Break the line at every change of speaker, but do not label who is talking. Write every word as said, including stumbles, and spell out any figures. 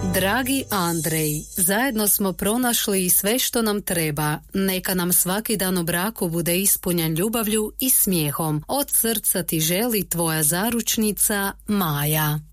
Dragi Andrej, zajedno smo pronašli sve što nam treba. Neka nam svaki dan u braku bude ispunjen ljubavlju i smijehom. Od srca ti želi tvoja zaručnica Maja.